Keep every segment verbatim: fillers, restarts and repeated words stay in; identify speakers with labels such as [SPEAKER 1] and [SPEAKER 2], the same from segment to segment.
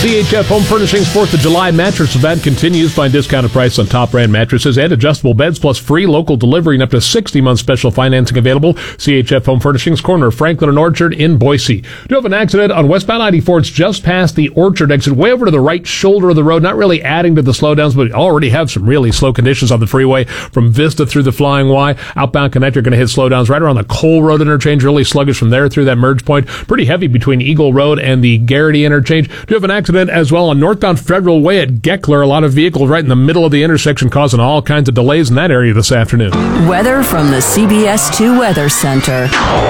[SPEAKER 1] C H F Home Furnishings fourth of July mattress event continues. Find discounted price on top brand mattresses and adjustable beds, plus free local delivery and up to sixty months special financing available. C H F Home Furnishings, corner of Franklin and Orchard in Boise. Do have an accident on westbound ninety-four. It's just past the Orchard exit, way over to the right shoulder of the road, not really adding to the slowdowns, but already have some really slow conditions on the freeway from Vista through the Flying Y. Outbound connector going to hit slowdowns right around the Cole Road interchange, really sluggish from there through that merge point. Pretty heavy between Eagle Road and the Garrity interchange. Do have an accident as well on northbound Federal Way at Geckler. A lot of vehicles right in the middle of the intersection causing all kinds of delays in that area this afternoon.
[SPEAKER 2] Weather from the C B S two Weather Center.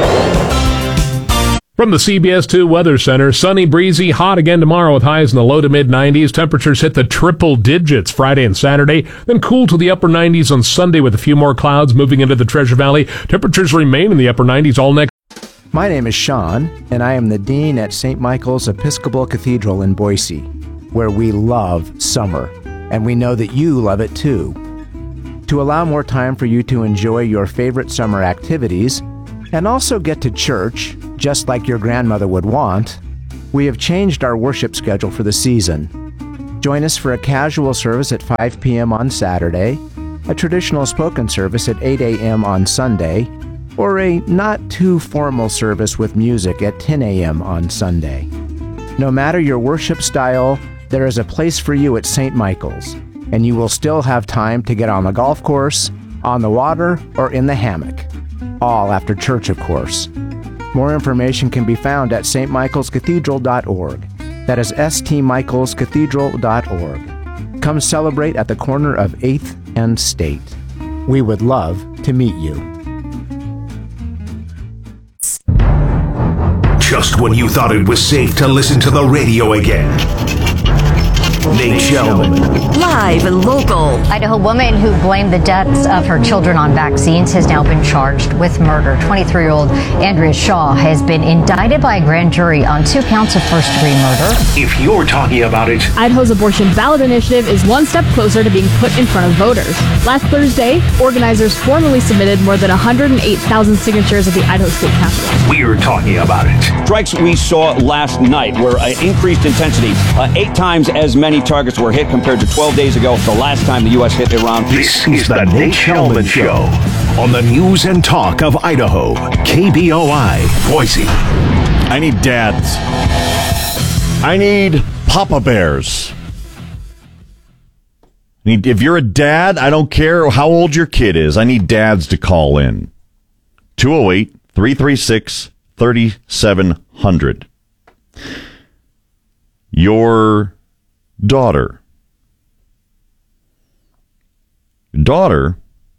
[SPEAKER 1] From the C B S two Weather Center, sunny, breezy, hot again tomorrow with highs in the low to mid nineties. Temperatures hit the triple digits Friday and Saturday, then cool to the upper nineties on Sunday with a few more clouds moving into the Treasure Valley. Temperatures remain in the upper nineties all next.
[SPEAKER 3] My name is Sean, and I am the Dean at Saint Michael's Episcopal Cathedral in Boise, where we love summer, and we know that you love it too. To allow more time for you to enjoy your favorite summer activities, and also get to church, just like your grandmother would want, we have changed our worship schedule for the season. Join us for a casual service at five p.m. on Saturday, a traditional spoken service at eight a.m. on Sunday, or a not-too-formal service with music at ten a.m. on Sunday. No matter your worship style, there is a place for you at Saint Michael's, and you will still have time to get on the golf course, on the water, or in the hammock. All after church, of course. More information can be found at s t michaels cathedral dot org. That is s t michaels cathedral dot org. Come celebrate at the corner of eighth and State. We would love to meet you.
[SPEAKER 4] Just when you thought it was safe to listen to the radio again. Nate Shelman.
[SPEAKER 2] Live and local.
[SPEAKER 5] Idaho woman who blamed the deaths of her children on vaccines has now been charged with murder. twenty-three-year-old Andrea Shaw has been indicted by a grand jury on two counts of first-degree murder.
[SPEAKER 4] If you're talking about it,
[SPEAKER 6] Idaho's abortion ballot initiative is one step closer to being put in front of voters. Last Thursday, organizers formally submitted more than one hundred eight thousand signatures at the Idaho State Capitol.
[SPEAKER 4] we're talking about it.
[SPEAKER 7] Strikes we saw last night were uh, increased intensity. Uh, eight times as many targets were hit compared to twelve days ago, the last time the U S hit Iran.
[SPEAKER 4] This is the Nate Shelman Show on the News and Talk of Idaho, K B O I, Boise.
[SPEAKER 8] I need dads. I need Papa Bears. I need, if you're a dad, I don't care how old your kid is. I need dads to call in. two oh eight, three three six, three seven zero zero. Your daughter. Your daughter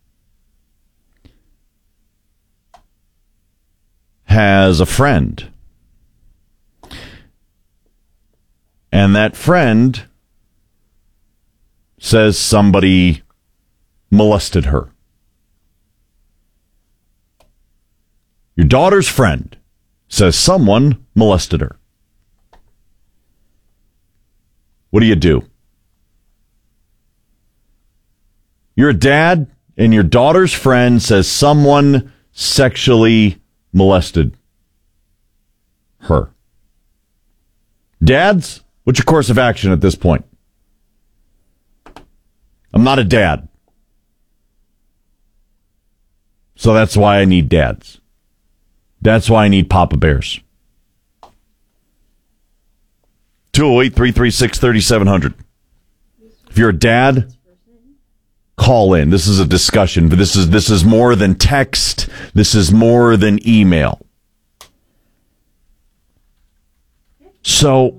[SPEAKER 8] has a friend. And that friend says somebody molested her. Your daughter's friend says someone molested her. What do you do? You're a dad, and your daughter's friend says someone sexually molested her. Dads, what's your course of action at this point? I'm not a dad. So that's why I need dads. That's why I need Papa Bears. two oh eight, three three six, three seven zero zero. If you're a dad, call in. This is a discussion, but this is this is more than text. This is more than email. So,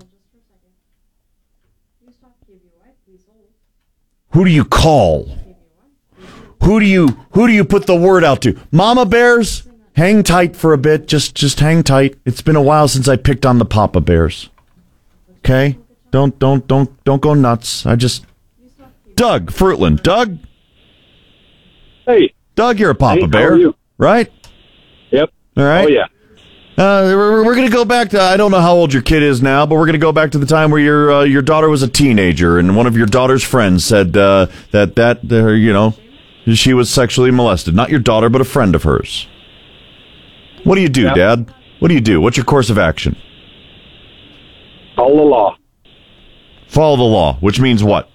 [SPEAKER 8] who do you call? Who do you who do you put the word out to? Mama Bears, hang tight for a bit. Just just hang tight. It's been a while since I picked on the Papa Bears. Okay? Don't don't don't don't go nuts. I just Doug Fruitland. Doug?
[SPEAKER 9] Hey.
[SPEAKER 8] Doug, you're a Papa
[SPEAKER 9] hey,
[SPEAKER 8] Bear,
[SPEAKER 9] how are you?
[SPEAKER 8] right?
[SPEAKER 9] Yep.
[SPEAKER 8] All right.
[SPEAKER 9] Oh yeah.
[SPEAKER 8] Uh, we're we're going to go back to, I don't know how old your kid is now, but we're going to go back to the time where your uh, your daughter was a teenager, and one of your daughter's friends said uh, that, that uh, you know, she was sexually molested. Not your daughter, but a friend of hers. What do you do,
[SPEAKER 9] yeah.
[SPEAKER 8] Dad? What do you do? What's your course of action?
[SPEAKER 9] Call the law.
[SPEAKER 8] Follow the law, which means what?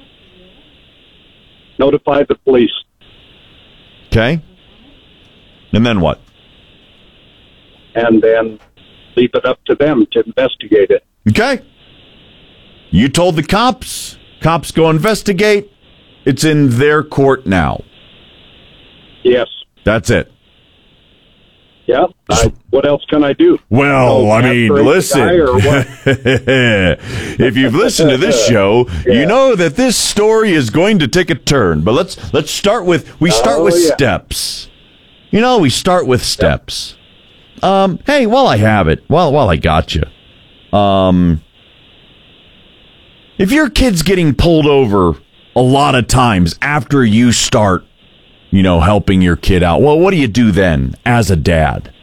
[SPEAKER 9] Notify the police.
[SPEAKER 8] Okay. And then what?
[SPEAKER 9] And then leave it up to them to investigate it.
[SPEAKER 8] Okay. You told the cops. Cops go investigate. It's in their court now.
[SPEAKER 9] Yes.
[SPEAKER 8] That's it.
[SPEAKER 9] Yeah. I, what else can I do?
[SPEAKER 8] Well,
[SPEAKER 9] Oh,
[SPEAKER 8] I mean,
[SPEAKER 9] castrate the
[SPEAKER 8] listen.
[SPEAKER 9] guy or what?
[SPEAKER 8] If you've listened to this show,
[SPEAKER 9] Yeah.
[SPEAKER 8] you know that this story is going to take a turn. But let's let's start with we start
[SPEAKER 9] Oh,
[SPEAKER 8] with
[SPEAKER 9] yeah.
[SPEAKER 8] steps. You know, we start with steps. Um, hey, while I have it, while while I got you, um, if your kid's getting pulled over a lot of times after you start, you know, helping your kid out, well, what do you do then as a dad?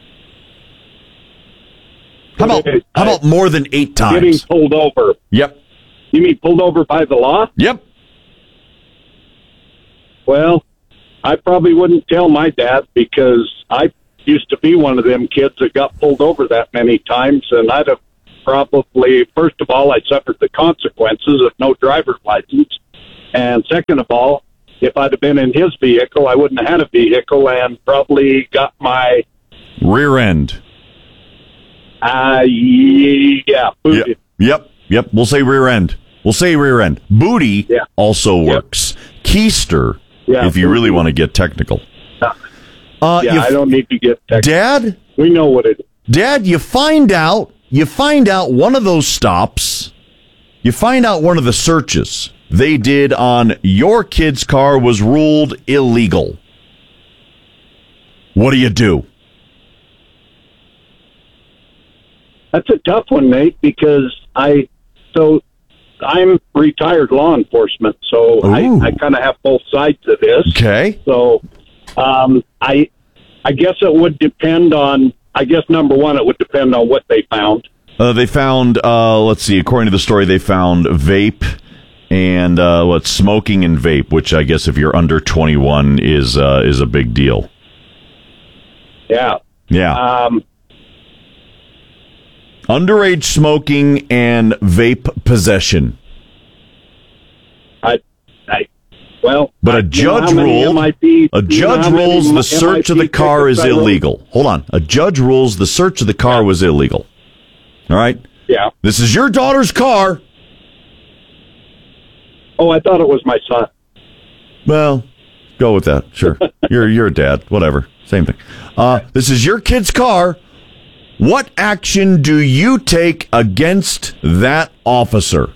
[SPEAKER 8] How about how about more than eight times?
[SPEAKER 9] Getting pulled over.
[SPEAKER 8] Yep.
[SPEAKER 9] You mean pulled over by the law?
[SPEAKER 8] Yep.
[SPEAKER 9] Well, I probably wouldn't tell my dad because I used to be one of them kids that got pulled over that many times, and I'd have probably, first of all, I suffered the consequences of no driver's license, and second of all, if I'd have been in his vehicle, I wouldn't have had a vehicle and probably got my
[SPEAKER 8] rear end.
[SPEAKER 9] Uh, yeah, booty.
[SPEAKER 8] Yep. Yep. Yep. We'll say rear end. We'll say rear end. Booty
[SPEAKER 9] Yeah.
[SPEAKER 8] also works. Keister,
[SPEAKER 9] Yeah,
[SPEAKER 8] if you
[SPEAKER 9] booty.
[SPEAKER 8] really want to get technical. Uh,
[SPEAKER 9] yeah,
[SPEAKER 8] you-
[SPEAKER 9] I don't need to get technical.
[SPEAKER 8] Dad,
[SPEAKER 9] We know what it is.
[SPEAKER 8] Dad, you find out, you find out one of those stops, you find out one of the searches they did on your kid's car was ruled illegal. What do you do?
[SPEAKER 9] That's a tough one, Nate, because I, so I'm retired law enforcement, so I,
[SPEAKER 8] Ooh.
[SPEAKER 9] I kind of have both sides of this.
[SPEAKER 8] Okay.
[SPEAKER 9] So, um, I, I guess it would depend on, I guess number one, it would depend on what they found.
[SPEAKER 8] Uh, they found, uh, let's see, according to the story, they found vape and uh, what smoking and vape, which I guess if you're under twenty-one is uh, is a big deal.
[SPEAKER 9] Yeah.
[SPEAKER 8] Yeah.
[SPEAKER 9] Um,
[SPEAKER 8] Underage smoking and vape possession.
[SPEAKER 9] I, I, well,
[SPEAKER 8] But
[SPEAKER 9] I-
[SPEAKER 8] a
[SPEAKER 9] you know how
[SPEAKER 8] judge
[SPEAKER 9] many
[SPEAKER 8] ruled,
[SPEAKER 9] M I P
[SPEAKER 8] a
[SPEAKER 9] you know
[SPEAKER 8] judge
[SPEAKER 9] how many
[SPEAKER 8] rules
[SPEAKER 9] M I
[SPEAKER 8] the
[SPEAKER 9] P
[SPEAKER 8] search of the car is
[SPEAKER 9] tickets I wrote?
[SPEAKER 8] illegal. Hold on. A judge rules the search of the car was illegal. All right?
[SPEAKER 9] Yeah.
[SPEAKER 8] This is your daughter's car.
[SPEAKER 9] Oh, I thought it was my son.
[SPEAKER 8] Well, go with that. Sure. you're you're a dad. Whatever. Same thing. Uh, this is your kid's car. What action do you take against that officer?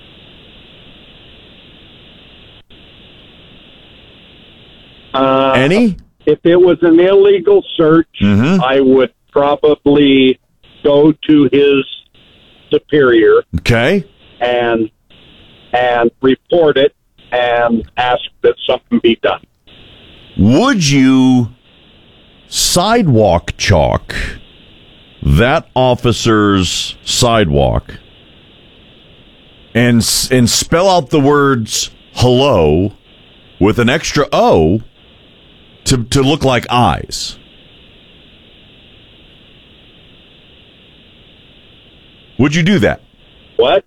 [SPEAKER 9] Uh,
[SPEAKER 8] Any?
[SPEAKER 9] If it was an illegal search,
[SPEAKER 8] Mhm.
[SPEAKER 9] I would probably go to his superior
[SPEAKER 8] Okay.
[SPEAKER 9] and and report it and ask that something be done.
[SPEAKER 8] Would you sidewalk chalk that officer's sidewalk and s- and spell out the words hello with an extra O to to look like eyes? Would you do that?
[SPEAKER 9] What?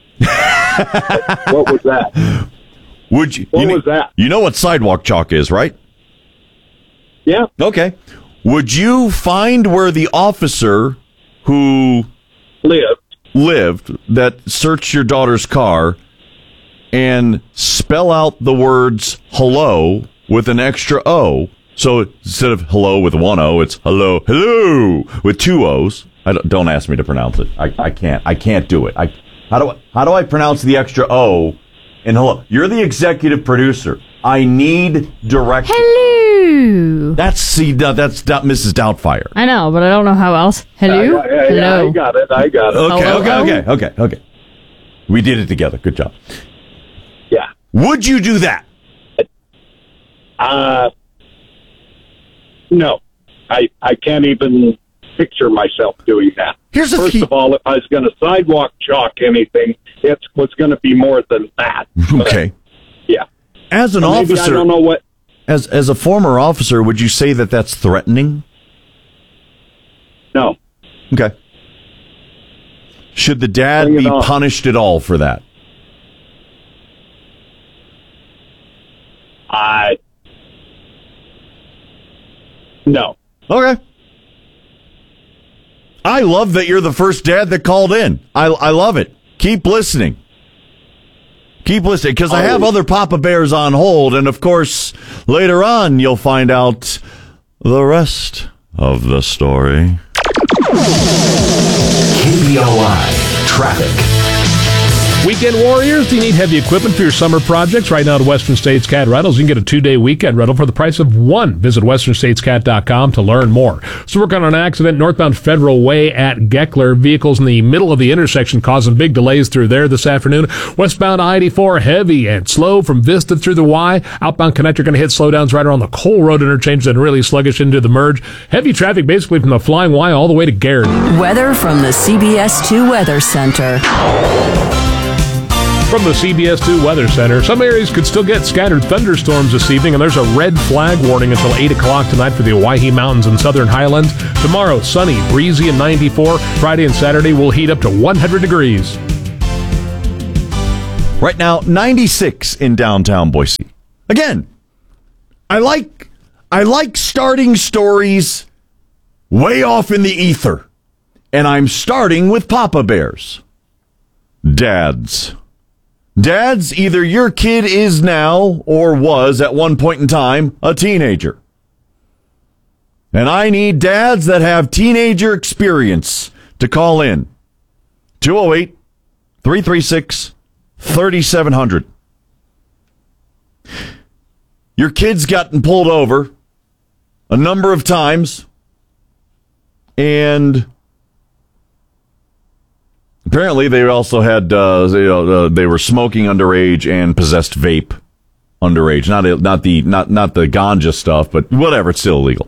[SPEAKER 9] What was that?
[SPEAKER 8] Would you?
[SPEAKER 9] What
[SPEAKER 8] you
[SPEAKER 9] was that?
[SPEAKER 8] You know what sidewalk chalk is, right?
[SPEAKER 9] Yeah.
[SPEAKER 8] Okay. Would you find where the officer who
[SPEAKER 9] Lived.
[SPEAKER 8] lived that searched your daughter's car and spell out the words hello with an extra O? So instead of hello with one O, it's hello, hello with two O's. I don't, don't ask me to pronounce it. I, I can't. I can't do it. I how do I, how do I pronounce the extra O in hello? You're the executive producer. I need direction.
[SPEAKER 6] Hello.
[SPEAKER 8] That's see that, that's that Missus Doubtfire.
[SPEAKER 6] I know, but I don't know how else. Hello.
[SPEAKER 9] Yeah, yeah, yeah,
[SPEAKER 6] Hello.
[SPEAKER 9] I got it. I got it.
[SPEAKER 8] Okay,
[SPEAKER 6] Hello?
[SPEAKER 8] okay, okay, okay, okay. We did it together. Good job.
[SPEAKER 9] Yeah.
[SPEAKER 8] Would you do that?
[SPEAKER 9] Uh, no, I I can't even picture myself doing that.
[SPEAKER 8] Here's a
[SPEAKER 9] First
[SPEAKER 8] few-
[SPEAKER 9] of all, if I was going to sidewalk chalk anything, it was going to be more than that. But,
[SPEAKER 8] Okay.
[SPEAKER 9] yeah.
[SPEAKER 8] As an
[SPEAKER 9] Or maybe
[SPEAKER 8] officer,
[SPEAKER 9] I don't know what.
[SPEAKER 8] as as a former officer, would you say that that's threatening?
[SPEAKER 9] No.
[SPEAKER 8] Okay. Should the dad
[SPEAKER 9] Bring it
[SPEAKER 8] be
[SPEAKER 9] on.
[SPEAKER 8] punished at all for that?
[SPEAKER 9] I no.
[SPEAKER 8] Okay. I love that you're the first dad that called in. I I love it. Keep listening. Keep listening, because I have other Papa Bears on hold, and of course, later on, you'll find out the rest of the story.
[SPEAKER 4] K B O I Traffic.
[SPEAKER 1] Weekend warriors, do you need heavy equipment for your summer projects? Right now at Western States Cat Rentals, you can get a two-day weekend rental for the price of one. Visit western states cat dot com to learn more. So work on an accident northbound Federal Way at Geckler. Vehicles in the middle of the intersection causing big delays through there this afternoon. Westbound I eighty-four heavy and slow from Vista through the Y. Outbound connector going to hit slowdowns right around the Cole Road interchange, then really sluggish into the merge. Heavy traffic basically from the Flying Y all the way to Garrett.
[SPEAKER 2] Weather from the C B S two Weather Center.
[SPEAKER 1] From the C B S two Weather Center, some areas could still get scattered thunderstorms this evening, and there's a red flag warning until eight o'clock tonight for the Owyhee Mountains and southern highlands. Tomorrow, sunny, breezy, and ninety-four. Friday and Saturday will heat up to one hundred degrees.
[SPEAKER 8] Right now, ninety-six in downtown Boise. Again, I like I like starting stories way off in the ether. And I'm starting with Papa Bears. Dads. Dads, either your kid is now or was at one point in time a teenager. And I need dads that have teenager experience to call in. two oh eight, three three six, three seven zero zero. Your kid's gotten pulled over a number of times, and apparently, they also had uh, you know, uh, they were smoking underage and possessed vape underage. Not not the not not the ganja stuff, but whatever. It's still illegal.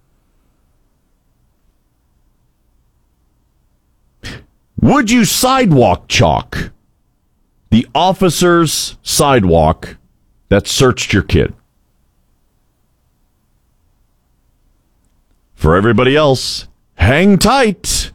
[SPEAKER 8] Would you sidewalk chalk the officer's sidewalk that searched your kid? For everybody else, hang tight.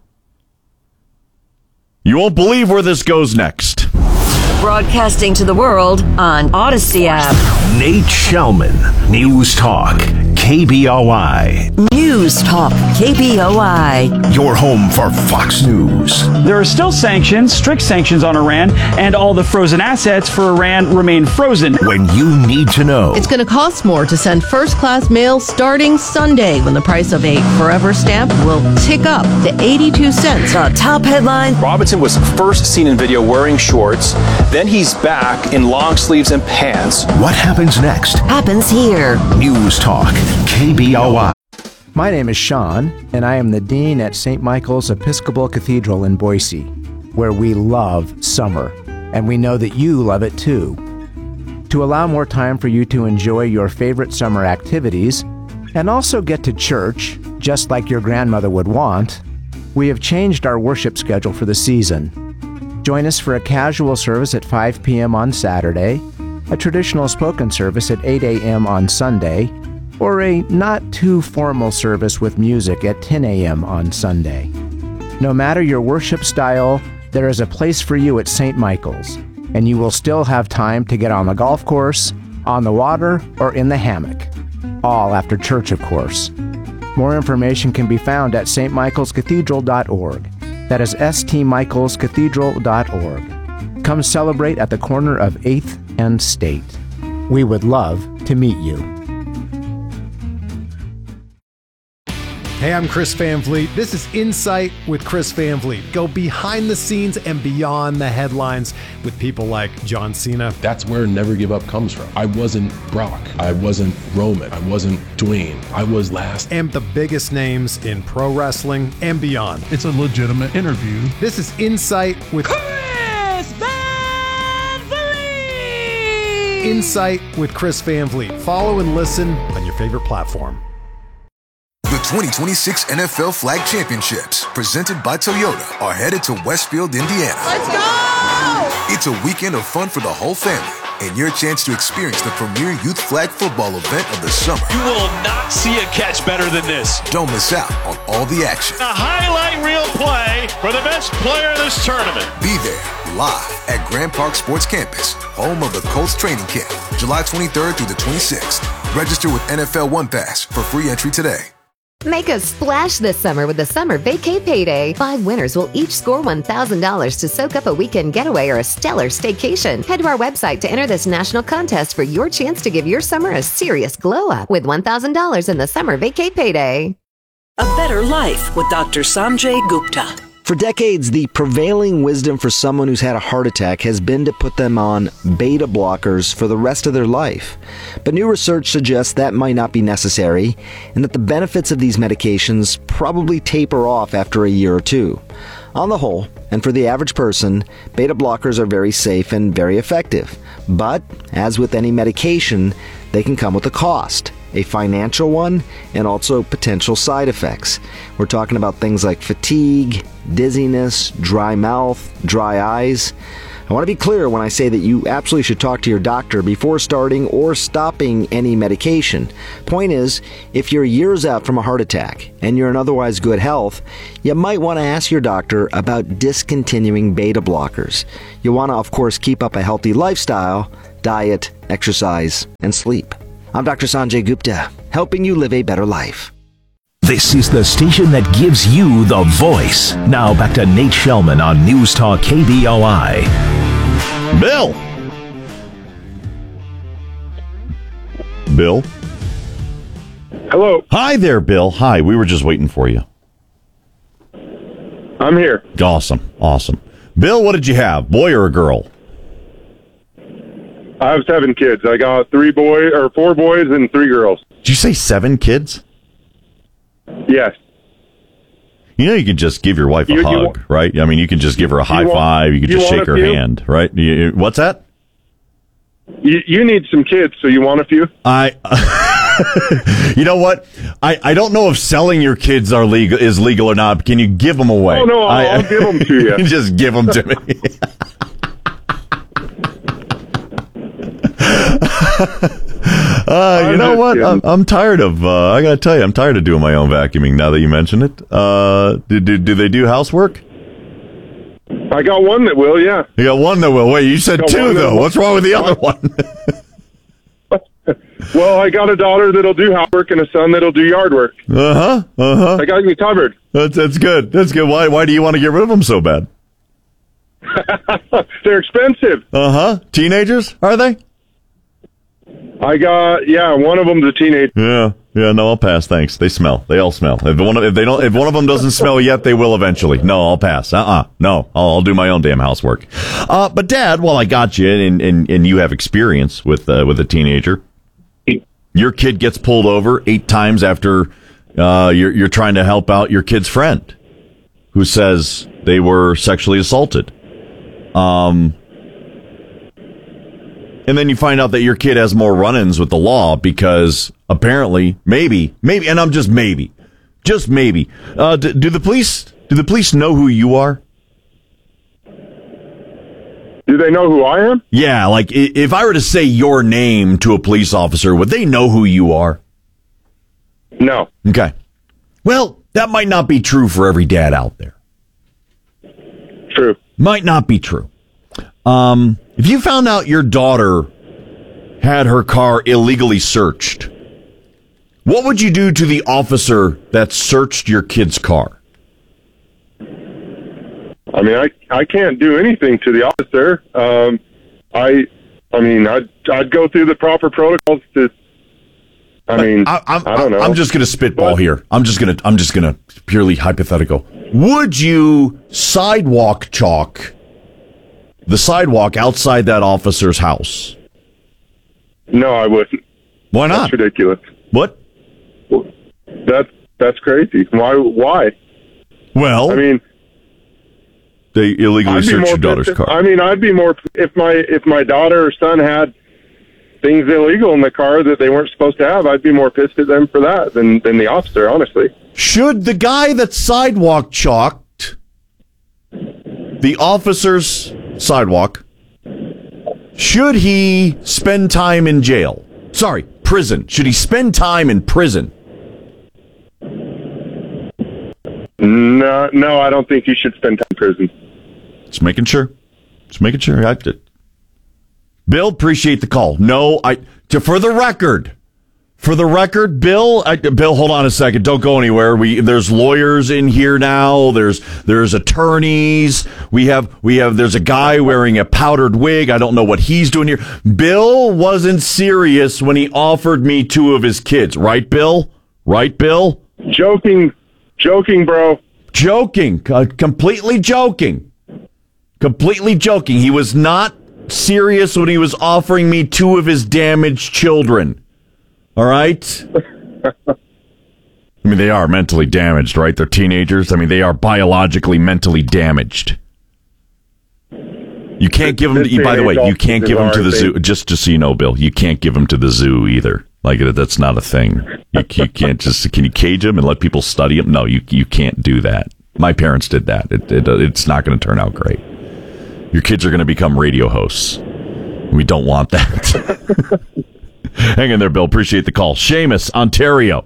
[SPEAKER 8] You won't believe where this goes next.
[SPEAKER 2] Broadcasting to the world on Odyssey app.
[SPEAKER 4] Nate Shellman, News Talk, K B O I.
[SPEAKER 2] News Talk, K B O I.
[SPEAKER 4] Your home for Fox News.
[SPEAKER 10] There are still sanctions, strict sanctions on Iran, and all the frozen assets for Iran remain frozen.
[SPEAKER 4] When you need to know.
[SPEAKER 11] It's going to cost more to send first-class mail starting Sunday, when the price of a Forever stamp will tick up to eighty-two cents.
[SPEAKER 2] The top headline.
[SPEAKER 12] Robinson was first seen in video wearing shorts. Then he's back in long sleeves and pants.
[SPEAKER 4] What happens next?
[SPEAKER 2] Happens here.
[SPEAKER 4] News Talk, K B O I.
[SPEAKER 3] My name is Sean, and I am the Dean at Saint Michael's Episcopal Cathedral in Boise, where we love summer, and we know that you love it too. To allow more time for you to enjoy your favorite summer activities, and also get to church, just like your grandmother would want, we have changed our worship schedule for the season. Join us for a casual service at five p.m. on Saturday, a traditional spoken service at eight a.m. on Sunday, or a not-too-formal service with music at ten a.m. on Sunday. No matter your worship style, there is a place for you at Saint Michael's, and you will still have time to get on the golf course, on the water, or in the hammock. All after church, of course. More information can be found at s t michaels cathedral dot org. That is s t michaels cathedral dot org. Come celebrate at the corner of eighth and State. We would love to meet you.
[SPEAKER 13] Hey, I'm Chris Van Vliet. This is Insight with Chris Van Vliet. Go behind the scenes and beyond the headlines with people like John Cena.
[SPEAKER 14] That's where Never Give Up comes from. I wasn't Brock. I wasn't Roman. I wasn't Dwayne. I was last.
[SPEAKER 13] And the biggest names in pro wrestling and beyond.
[SPEAKER 15] It's a legitimate interview.
[SPEAKER 13] This is Insight with
[SPEAKER 16] Chris Van Vliet.
[SPEAKER 13] Insight with Chris Van Vliet. Follow and listen on your favorite platform.
[SPEAKER 17] The twenty twenty-six N F L Flag Championships, presented by Toyota, are headed to Westfield, Indiana.
[SPEAKER 16] Let's go!
[SPEAKER 17] It's a weekend of fun for the whole family and your chance to experience the premier youth flag football event of the summer.
[SPEAKER 15] You will not see a catch better than this.
[SPEAKER 17] Don't miss out on all the action.
[SPEAKER 15] A highlight reel play for the best player in this tournament.
[SPEAKER 17] Be there live at Grand Park Sports Campus, home of the Colts training camp, July twenty-third through the twenty-sixth. Register with N F L One Pass for free entry today.
[SPEAKER 18] Make a splash this summer with the Summer Vacay Payday. Five winners will each score one thousand dollars to soak up a weekend getaway or a stellar staycation. Head to our website to enter this national contest for your chance to give your summer a serious glow up with one thousand dollars in the Summer Vacay Payday.
[SPEAKER 19] A better life with Doctor Sanjay Gupta.
[SPEAKER 20] For decades, the prevailing wisdom for someone who's had a heart attack has been to put them on beta blockers for the rest of their life. But new research suggests that might not be necessary, and that the benefits of these medications probably taper off after a year or two. On the whole, and for the average person, beta blockers are very safe and very effective. But, as with any medication, they can come with a cost. A financial one, and also potential side effects. We're talking about things like fatigue, dizziness, dry mouth, dry eyes. I want to be clear when I say that you absolutely should talk to your doctor before starting or stopping any medication. Point is, if you're years out from a heart attack and you're in otherwise good health, you might want to ask your doctor about discontinuing beta blockers. You want to, of course, keep up a healthy lifestyle, diet, exercise, and sleep. I'm Doctor Sanjay Gupta, helping you live a better life.
[SPEAKER 4] This is the station that gives you the voice. Now back to Nate Shellman on News Talk K B O I.
[SPEAKER 8] Bill! Bill?
[SPEAKER 21] Hello.
[SPEAKER 8] Hi there, Bill. Hi, we were just waiting for you.
[SPEAKER 21] I'm here.
[SPEAKER 8] Awesome, awesome. Bill, what did you have, boy or a girl?
[SPEAKER 21] I have seven kids. I got three boys, or four boys and three girls.
[SPEAKER 8] Did you say seven kids?
[SPEAKER 21] Yes.
[SPEAKER 8] You know, you can just give your wife a
[SPEAKER 21] You- you
[SPEAKER 8] hug,
[SPEAKER 21] wa-
[SPEAKER 8] right? I mean, you can just give her a high
[SPEAKER 21] want-
[SPEAKER 8] five. You can
[SPEAKER 21] you
[SPEAKER 8] just
[SPEAKER 21] want
[SPEAKER 8] shake
[SPEAKER 21] a
[SPEAKER 8] her
[SPEAKER 21] few?
[SPEAKER 8] hand, right? You- what's that?
[SPEAKER 21] You, you need some kids, so you want a few?
[SPEAKER 8] I, you know what? I, I don't know if selling your kids are legal is legal or not. But can you give them away?
[SPEAKER 21] Oh, no, I'll,
[SPEAKER 8] I,
[SPEAKER 21] I'll give them to you.
[SPEAKER 8] Just give them to me. uh, you know what? I'm, I'm tired of. Uh, I gotta tell you, I'm tired of doing my own vacuuming. Now that you mention it, uh, do, do do they do housework?
[SPEAKER 21] I got one that will, yeah.
[SPEAKER 8] You got one that will. Wait, you said
[SPEAKER 21] Got
[SPEAKER 8] two
[SPEAKER 21] one that
[SPEAKER 8] though.
[SPEAKER 21] will.
[SPEAKER 8] What's wrong with the other one?
[SPEAKER 21] Well, I got a daughter that'll do housework and a son that'll do yard work.
[SPEAKER 8] Uh huh. Uh huh.
[SPEAKER 21] I got you covered.
[SPEAKER 8] That's that's good. That's good. Why why do you want to get rid of them so bad?
[SPEAKER 21] They're expensive.
[SPEAKER 8] Uh huh. Teenagers, are they?
[SPEAKER 21] I got, yeah, one of them's a teenager.
[SPEAKER 8] Yeah, yeah. No, I'll pass. Thanks. They smell. They all smell. If one, of- if they don't, if one of them doesn't smell yet, they will eventually. No, I'll pass. Uh, uh no, I'll, I'll do my own damn housework. Uh, but Dad, while I got you, and and, and you have experience with uh, with a teenager, your kid gets pulled over eight times after uh, you're you're trying to help out your kid's friend, who says they were sexually assaulted. Um. And then you find out that your kid has more run-ins with the law because apparently, maybe, maybe, and I'm just maybe, just maybe. Uh, do, do the police do the police know who you are?
[SPEAKER 21] Do they know who I am?
[SPEAKER 8] Yeah, like i- if I were to say your name to a police officer, would they know who you are?
[SPEAKER 21] No.
[SPEAKER 8] Okay. Well, that might not be true for every dad out there.
[SPEAKER 21] True.
[SPEAKER 8] Might not be true. Um, if you found out your daughter had her car illegally searched, what would you do to the officer that searched your kid's car?
[SPEAKER 21] I mean, I I can't do anything to the officer. Um, I I mean, I'd I'd go through the proper protocols to. I mean, I,
[SPEAKER 8] I'm,
[SPEAKER 21] I don't know.
[SPEAKER 8] I'm just going to spitball here. I'm just going to. I'm just going to purely hypothetical. Would you sidewalk chalk the sidewalk outside that officer's house?
[SPEAKER 21] No, I wouldn't.
[SPEAKER 8] Why not?
[SPEAKER 21] That's ridiculous.
[SPEAKER 8] What?
[SPEAKER 21] That's that's crazy. Why? Why?
[SPEAKER 8] Well,
[SPEAKER 21] I mean,
[SPEAKER 8] they illegally
[SPEAKER 21] I'd be
[SPEAKER 8] searched
[SPEAKER 21] more
[SPEAKER 8] your daughter's
[SPEAKER 21] pissed-
[SPEAKER 8] car.
[SPEAKER 21] I mean, I'd be more if my if my daughter or son had things illegal in the car that they weren't supposed to have. I'd be more pissed at them for that than than the officer, honestly.
[SPEAKER 8] Should the guy that sidewalk chalked the officer's sidewalk should he spend time in jail? Sorry, prison. Should he spend time in prison?
[SPEAKER 21] No, no, I don't think he should spend time in prison.
[SPEAKER 8] Just making sure. Just making sure. I, Bill, appreciate the call. No, I. To, for the record, for the record, Bill. I, Bill, hold on a second. Don't go anywhere. We there's lawyers in here now. There's there's attorneys. We have we have. There's a guy wearing a powdered wig. I don't know what he's doing here. Bill wasn't serious when he offered me two of his kids. Right, Bill? Right, Bill?
[SPEAKER 21] Joking, joking, bro.
[SPEAKER 8] Joking. Uh, completely joking. Completely joking. He was not serious when he was offering me two of his damaged children. All right? I mean, they are mentally damaged, right? They're teenagers. I mean, they are biologically mentally damaged. You can't give them to, by the way, you can't give them to the zoo. Just, just so you know, Bill, you can't give them to the zoo either. Like, that's not a thing. You, you can't just, can you cage them and let people study them? No, you you can't do that. My parents did that. It, it It's not going to turn out great. Your kids are going to become radio hosts. We don't want that. Hang in there, Bill. Appreciate the call. Seamus, Ontario.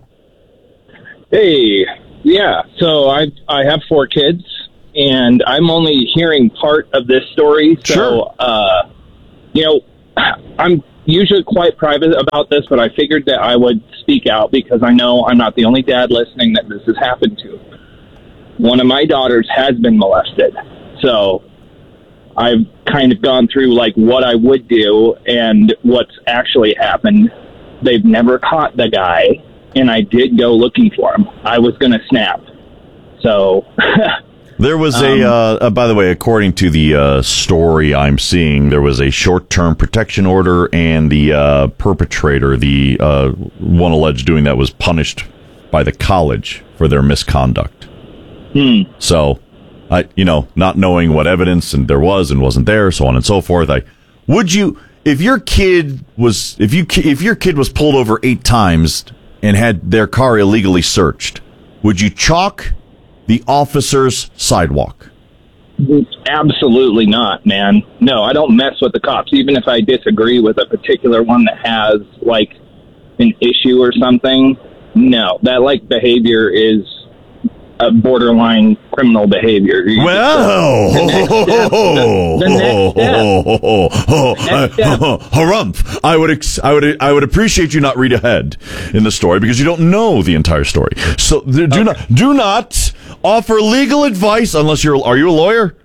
[SPEAKER 5] Hey, yeah. So I I have four kids, and I'm only hearing part of this story. So,
[SPEAKER 8] sure.
[SPEAKER 5] uh, you know, I'm usually quite private about this, but I figured that I would speak out because I know I'm not the only dad listening that this has happened to. One of my daughters has been molested. So I've kind of gone through like what I would do and what's actually happened. They've never caught the guy, and I did go looking for him. I was going to snap. So
[SPEAKER 8] there was um, a, uh, uh, by the way, according to the uh, story I'm seeing, there was a short-term protection order, and the uh, perpetrator, the uh, one alleged doing that, was punished by the college for their misconduct.
[SPEAKER 5] Hmm.
[SPEAKER 8] So, I, you know, not knowing what evidence and there was and wasn't there, so on and so forth. I would you, if your kid was, if you, if your kid was pulled over eight times and had their car illegally searched, would you chalk the officer's sidewalk?
[SPEAKER 5] Absolutely not, man. No, I don't mess with the cops, even if I disagree with a particular one that has like an issue or something. No, that like behavior is a borderline criminal behavior. You
[SPEAKER 8] well,
[SPEAKER 5] just, uh, the next step. The, the next step.
[SPEAKER 8] Harumph. I would, ex- I would, I would appreciate you not read ahead in the story because you don't know the entire story. So do okay. not, do not offer legal advice unless you're. Are you a lawyer?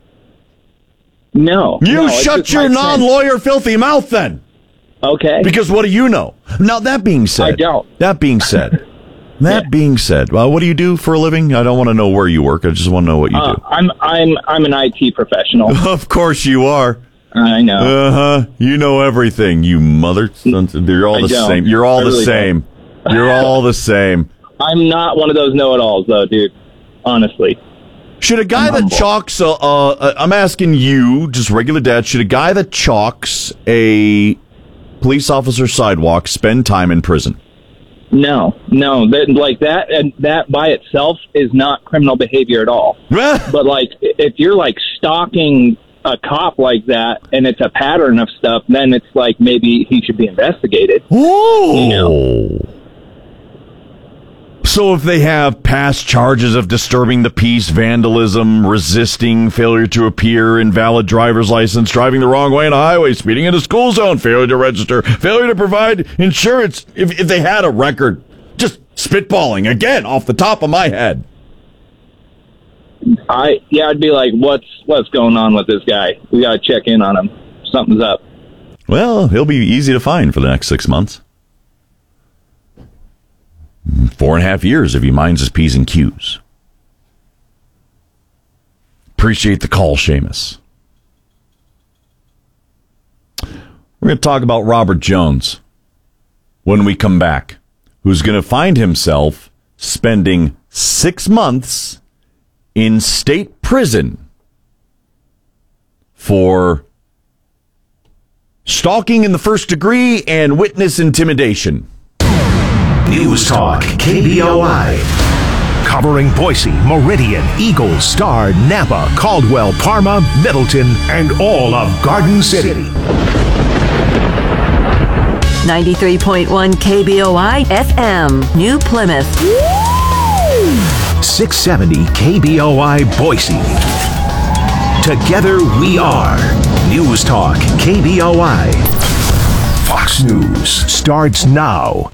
[SPEAKER 5] No.
[SPEAKER 8] You
[SPEAKER 5] no,
[SPEAKER 8] shut your non-lawyer sense. filthy mouth then.
[SPEAKER 5] Okay.
[SPEAKER 8] Because what do you know? Now that being said,
[SPEAKER 5] I don't.
[SPEAKER 8] That being said. That yeah. being said, well, what do you do for a living? I don't want to know where you work. I just want to know what you
[SPEAKER 5] uh,
[SPEAKER 8] do.
[SPEAKER 5] I'm I'm I'm an I T professional.
[SPEAKER 8] Of course you are.
[SPEAKER 5] I know.
[SPEAKER 8] Uh huh. You know everything. You mother. You're all
[SPEAKER 5] I
[SPEAKER 8] the
[SPEAKER 5] don't.
[SPEAKER 8] same. You're all
[SPEAKER 5] I
[SPEAKER 8] the
[SPEAKER 5] really
[SPEAKER 8] same. Don't. You're all the same.
[SPEAKER 5] I'm not one of those know-it-alls, though, dude. Honestly.
[SPEAKER 8] Should a guy
[SPEAKER 5] I'm
[SPEAKER 8] that
[SPEAKER 5] humble.
[SPEAKER 8] chalks? Uh, uh, I'm asking you, just regular dad. Should a guy that chalks a police officer sidewalk spend time in prison?
[SPEAKER 5] No, no, that, like that, and that by itself is not criminal behavior at all. But like, if you're like stalking a cop like that, and it's a pattern of stuff, then it's like maybe he should be investigated.
[SPEAKER 8] Oh,
[SPEAKER 5] you know?
[SPEAKER 8] So if they have past charges of disturbing the peace, vandalism, resisting, failure to appear, invalid driver's license, driving the wrong way on a highway, speeding in a school zone, failure to register, failure to provide insurance, if, if they had a record, just spitballing, again, off the top of my head.
[SPEAKER 5] I yeah, I'd be like, what's what's going on with this guy? We got to check in on him. Something's up.
[SPEAKER 8] Well, he'll be easy to find for the next six months. Four and a half years if he minds his P's and Q's. Appreciate the call, Seamus. We're going to talk about Robert Jones when we come back, who's going to find himself spending six months in state prison for stalking in the first degree and witness intimidation.
[SPEAKER 4] News Talk K B O I. Covering Boise, Meridian, Eagle, Star, Napa, Caldwell, Parma, Middleton, and all of Garden City.
[SPEAKER 2] ninety-three point one K B O I F M, New Plymouth.
[SPEAKER 4] six seventy K B O I Boise. Together we are News Talk K B O I. Fox News starts now.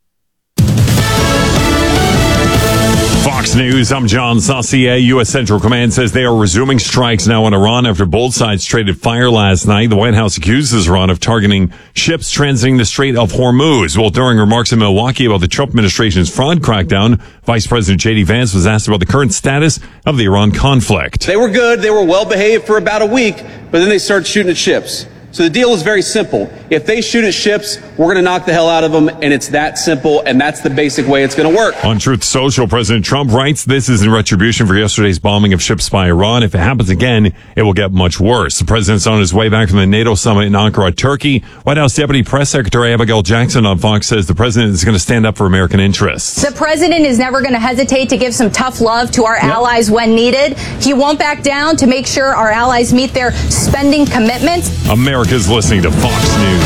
[SPEAKER 7] Fox News, I'm John Saucier. U S. Central Command says they are resuming strikes now in Iran after both sides traded fire last night. The White House accuses Iran of targeting ships transiting the Strait of Hormuz. Well, during remarks in Milwaukee about the Trump administration's fraud crackdown, Vice President J D. Vance was asked about the current status of the Iran conflict.
[SPEAKER 22] They were good. They were well behaved for about a week, but then they started shooting at ships. So the deal is very simple. If they shoot at ships, we're going to knock the hell out of them, and it's that simple, and that's the basic way it's going to work.
[SPEAKER 7] On Truth Social, President Trump writes, this is in retribution for yesterday's bombing of ships by Iran. If it happens again, it will get much worse. The president's on his way back from the NATO summit in Ankara, Turkey. White House Deputy Press Secretary Abigail Jackson on Fox says the president is going to stand up for American interests.
[SPEAKER 23] The president is never going to hesitate to give some tough love to our yep. allies when needed. He won't back down to make sure our allies meet their spending commitments.
[SPEAKER 7] America's listening to Fox News.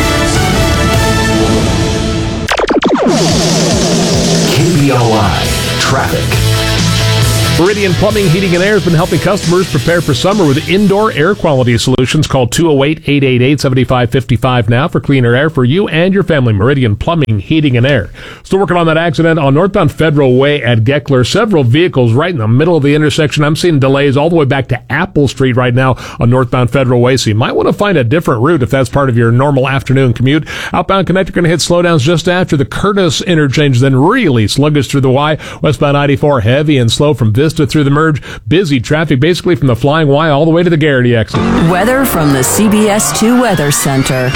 [SPEAKER 4] K B O I Traffic.
[SPEAKER 1] Meridian Plumbing, Heating, and Air has been helping customers prepare for summer with indoor air quality solutions. Call two oh eight, eight eight eight, seven five five five now for cleaner air for you and your family. Meridian Plumbing, Heating, and Air. Still working on that accident on northbound Federal Way at Geckler. Several vehicles right in the middle of the intersection. I'm seeing delays all the way back to Apple Street right now on northbound Federal Way, so you might want to find a different route if that's part of your normal afternoon commute. Outbound Connector going to hit slowdowns just after the Curtis interchange, then really sluggish through the Y. Westbound ninety-four, heavy and slow from Vista through the merge. Busy traffic basically from the Flying Y all the way to the Garrity exit.
[SPEAKER 2] Weather from the C B S two Weather Center.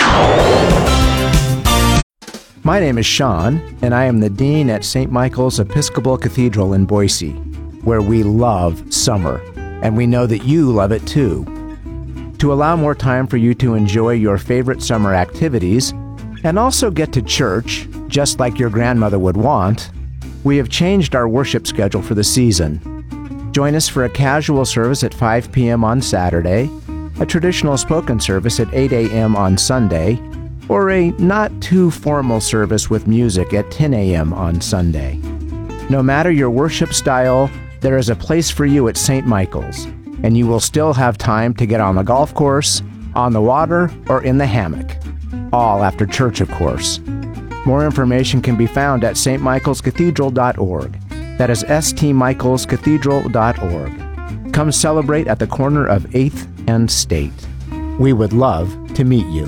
[SPEAKER 3] My name is Sean, and I am the Dean at Saint Michael's Episcopal Cathedral in Boise, where we love summer, and we know that you love it too. To allow more time for you to enjoy your favorite summer activities, and also get to church, just like your grandmother would want, we have changed our worship schedule for the season. Join us for a casual service at five p.m. on Saturday, a traditional spoken service at eight a.m. on Sunday, or a not-too-formal service with music at ten a.m. on Sunday. No matter your worship style, there is a place for you at Saint Michael's, and you will still have time to get on the golf course, on the water, or in the hammock. All after church, of course. More information can be found at s t michaels cathedral dot org. That is s t michaels cathedral dot org. Come celebrate at the corner of eighth and State. We would love to meet you.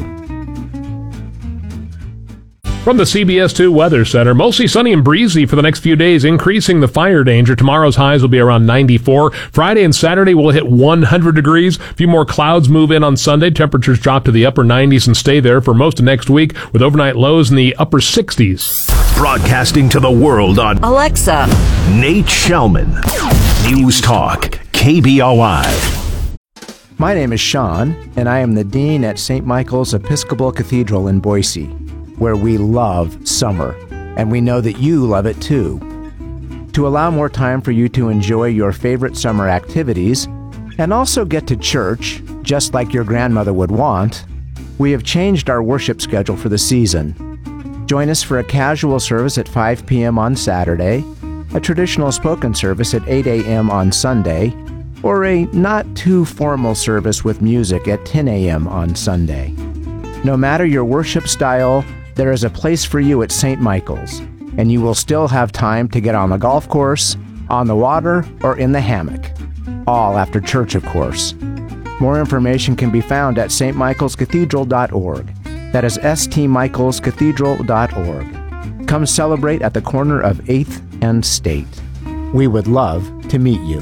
[SPEAKER 1] From the C B S two Weather Center, mostly sunny and breezy for the next few days, increasing the fire danger. Tomorrow's highs will be around ninety-four. Friday and Saturday will hit one hundred degrees. A few more clouds move in on Sunday. Temperatures drop to the upper nineties and stay there for most of next week, with overnight lows in the upper sixties.
[SPEAKER 4] Broadcasting to the world on
[SPEAKER 2] Alexa,
[SPEAKER 4] Nate Shellman. News Talk K B O I.
[SPEAKER 3] My name is Sean, and I am the Dean at Saint Michael's Episcopal Cathedral in Boise, where we love summer, and we know that you love it too. To allow more time for you to enjoy your favorite summer activities, and also get to church, just like your grandmother would want, we have changed our worship schedule for the season. Join us for a casual service at five p.m. on Saturday, a traditional spoken service at eight a.m. on Sunday, or a not-too-formal service with music at ten a.m. on Sunday. No matter your worship style, there is a place for you at Saint Michael's, and you will still have time to get on the golf course, on the water, or in the hammock. All after church, of course. More information can be found at s t michaels cathedral dot org. That is s t michaels cathedral dot org. Come celebrate at the corner of eighth and State. We would love to meet you.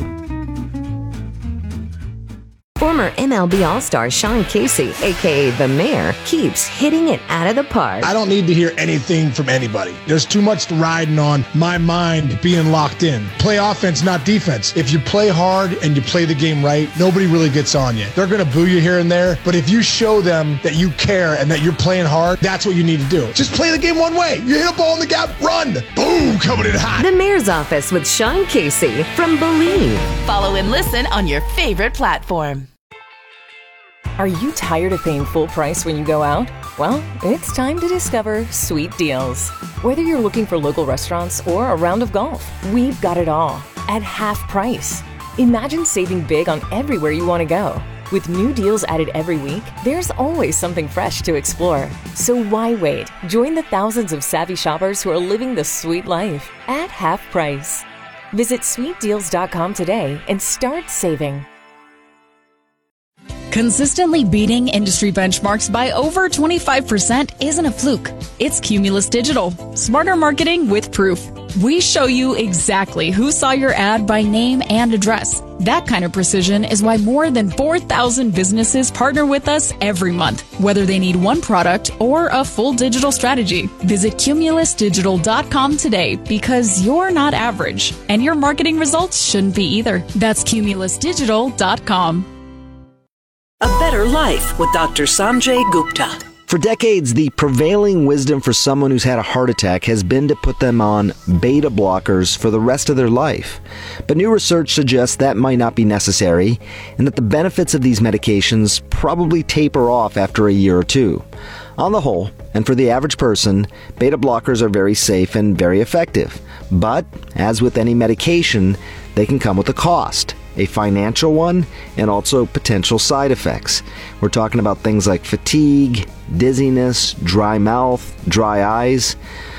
[SPEAKER 18] Former M L B All-Star Sean Casey, a k a. The Mayor, keeps hitting it out of the park.
[SPEAKER 24] I don't need to hear anything from anybody. There's too much riding on my mind being locked in. Play offense, not defense. If you play hard and you play the game right, nobody really gets on you. They're going to boo you here and there, but if you show them that you care and that you're playing hard, that's what you need to do. Just play the game one way. You hit a ball in the gap, run. Boom, coming in hot.
[SPEAKER 18] The Mayor's Office with Sean Casey from Believe.
[SPEAKER 25] Follow and listen on your favorite platform.
[SPEAKER 26] Are you tired of paying full price when you go out?
[SPEAKER 6] Well, it's time to discover Sweet Deals. Whether you're looking for local restaurants or a round of golf, we've got it all at half price. Imagine saving big on everywhere you want to go. With new deals added every week, there's always something fresh to explore. So why wait? Join the thousands of savvy shoppers who are living the sweet life at half price. Visit sweet deals dot com today and start saving.
[SPEAKER 9] Consistently beating industry benchmarks by over twenty-five percent isn't a fluke. It's Cumulus Digital. Smarter marketing with proof. We show you exactly who saw your ad by name and address. That kind of precision is why more than four thousand businesses partner with us every month, whether they need one product or a full digital strategy. Visit cumulus digital dot com today because you're not average, and your marketing results shouldn't be either. That's cumulus digital dot com.
[SPEAKER 19] A better life with Doctor Sanjay Gupta.
[SPEAKER 20] For decades, the prevailing wisdom for someone who's had a heart attack has been to put them on beta blockers for the rest of their life. But new research suggests that might not be necessary, and that the benefits of these medications probably taper off after a year or two. On the whole, and for the average person, beta blockers are very safe and very effective. But, as with any medication, they can come with a cost. A financial one, and also potential side effects. We're talking about things like fatigue, dizziness, dry mouth, dry eyes.